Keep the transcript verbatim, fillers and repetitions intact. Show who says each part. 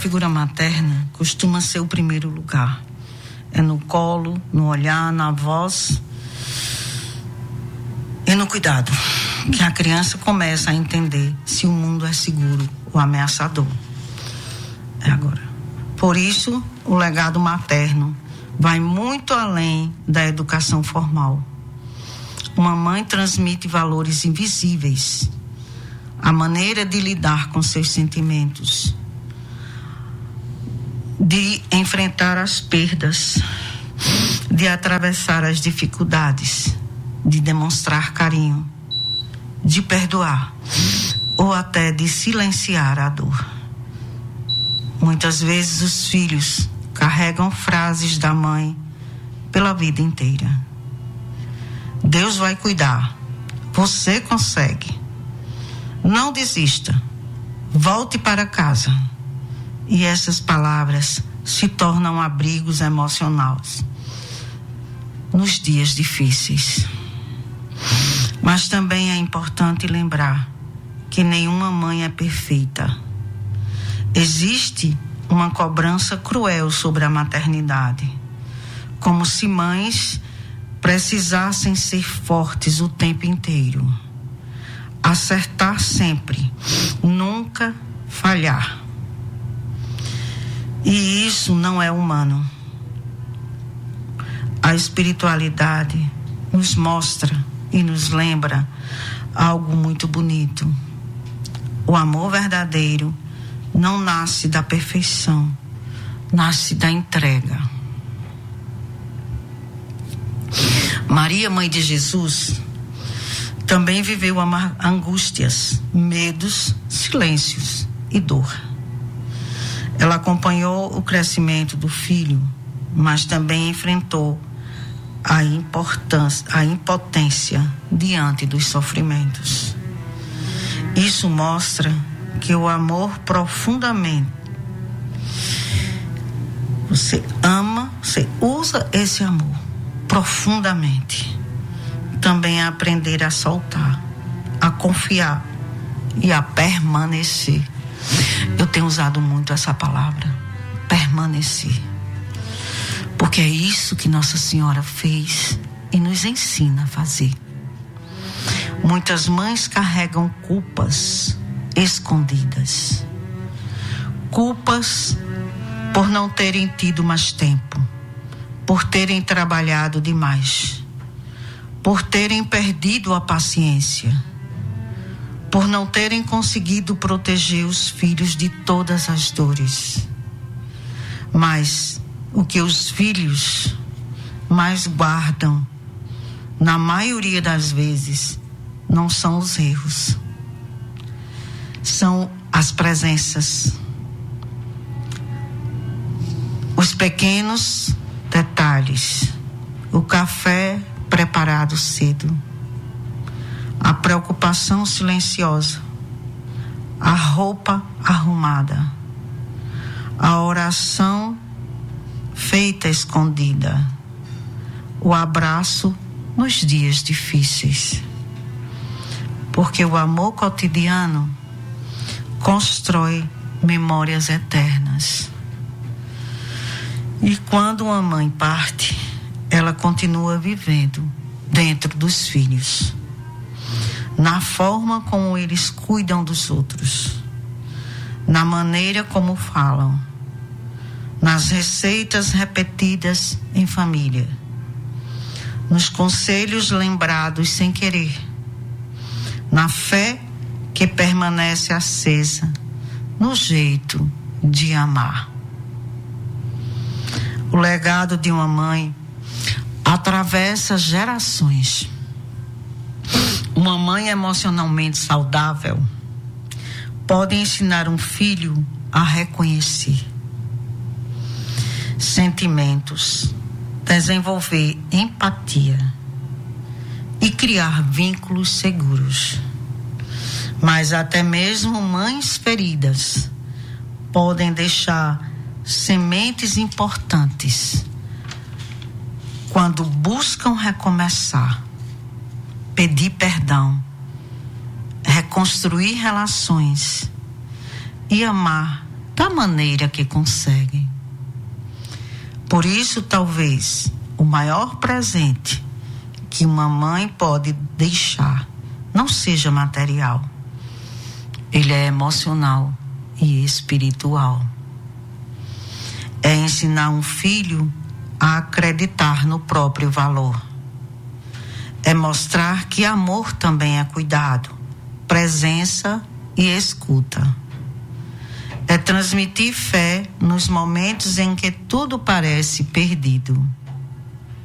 Speaker 1: figura materna costuma ser o primeiro lugar. É no colo, no olhar, na voz e no cuidado que a criança começa a entender se o mundo é seguro ou ameaçador. É agora. Por isso, o legado materno vai muito além da educação formal. Uma mãe transmite valores invisíveis, a maneira de lidar com seus sentimentos, de enfrentar as perdas, de atravessar as dificuldades, de demonstrar carinho, de perdoar ou até de silenciar a dor. Muitas vezes os filhos carregam frases da mãe pela vida inteira. Deus vai cuidar. Você consegue. Não desista. Volte para casa. E essas palavras se tornam abrigos emocionais nos dias difíceis. Mas também é importante lembrar que nenhuma mãe é perfeita. Existe uma cobrança cruel sobre a maternidade, como se mães precisassem ser fortes o tempo inteiro, acertar sempre, nunca falhar. E isso não é humano. A espiritualidade nos mostra e nos lembra algo muito bonito. O amor verdadeiro não nasce da perfeição, nasce da entrega. Maria, mãe de Jesus, também viveu angústias, medos, silêncios e dor. Ela acompanhou o crescimento do filho, mas também enfrentou a importância, a impotência diante dos sofrimentos. Isso mostra que o amor profundamente, você ama, você usa esse amor profundamente, também é aprender a soltar, a confiar e a permanecer. Eu tenho usado muito essa palavra, permanecer, porque é isso que Nossa Senhora fez e nos ensina a fazer. Muitas mães carregam culpas escondidas, culpas por não terem tido mais tempo, por terem trabalhado demais, por terem perdido a paciência, por não terem conseguido proteger os filhos de todas as dores. Mas o que os filhos mais guardam, na maioria das vezes, não são os erros, são as presenças, os pequenos detalhes, o café preparado cedo, a preocupação silenciosa, a roupa arrumada, a oração feita escondida, o abraço nos dias difíceis. Porque o amor cotidiano constrói memórias eternas. E quando uma mãe parte, ela continua vivendo dentro dos filhos, na forma como eles cuidam dos outros, na maneira como falam, nas receitas repetidas em família, nos conselhos lembrados sem querer, na fé que permanece acesa, no jeito de amar. O legado de uma mãe atravessa gerações. Uma mãe emocionalmente saudável pode ensinar um filho a reconhecer sentimentos, desenvolver empatia e criar vínculos seguros. Mas até mesmo mães feridas podem deixar sementes importantes quando buscam recomeçar, pedir perdão, reconstruir relações e amar da maneira que conseguem. Por isso, talvez, o maior presente que uma mãe pode deixar não seja material. Ele é emocional e espiritual. É ensinar um filho a acreditar no próprio valor. É mostrar que amor também é cuidado, presença e escuta. É transmitir fé nos momentos em que tudo parece perdido.